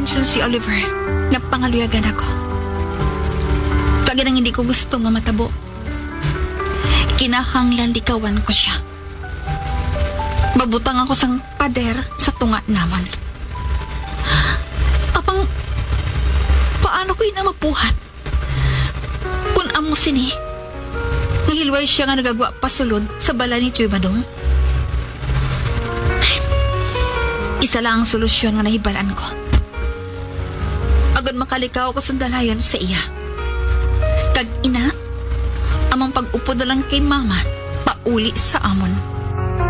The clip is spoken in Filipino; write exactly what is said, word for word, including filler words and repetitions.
intensyon si Oliver na pangaluyagan ako. Pag nang hindi ko gusto mamatabo, kinahanglan likawan ko siya. Babutang ako sang pader sa tunga naman. Apang, paano ko ina mapuhat? Kung amo sini, nahilway siya nga nagagwa pasulod sa bala ni Tio Badong. Isa lang ang solusyon nga nahibalaan ko. Agad makalikaw ko sa dalayan sa iya. Tag ina, amang pag-upo na lang kay mama, pauli sa amon.